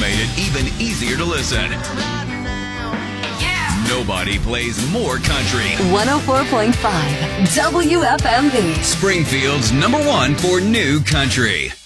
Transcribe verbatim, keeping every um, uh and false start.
made it even easier to listen. Nobody plays more country. one oh four point five W F M V. Springfield's number one for new country.